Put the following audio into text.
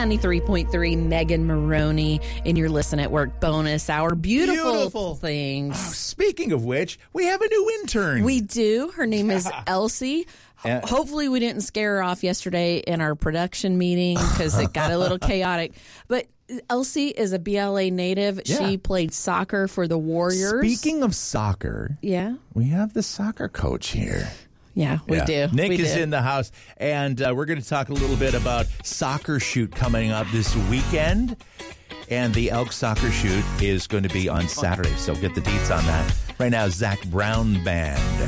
93.3, Megan Maroney in your Listen at Work bonus hour. Beautiful things. Oh, speaking of which, we have a new intern. We do. Her name is Elsie. Hopefully we didn't scare her off yesterday in our production meeting because it got a little chaotic. But Elsie is a BLA native. Yeah. She played soccer for the Warriors. Speaking of soccer, we have the soccer coach here. Yeah, we do. Nick we is do. in the house, and we're going to talk a little bit about Soccer Shoot coming up this weekend. And the Elk Soccer Shoot is going to be on Saturday, so get the deets on that. Right now, Zach Brown Band.